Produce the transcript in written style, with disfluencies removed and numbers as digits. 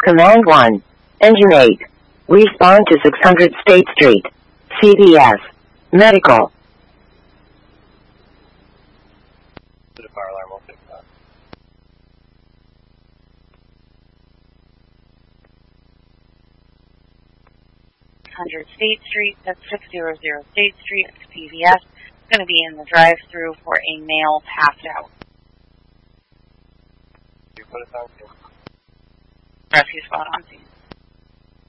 Command 1. Engine 8. Respond to 600 State Street. CVS. Medical. The fire alarm will fix that. 600 State Street, that's 600 State Street, CVS. It's going to be in the drive-thru for a male passed out. You put us on to Rescue squad on scene.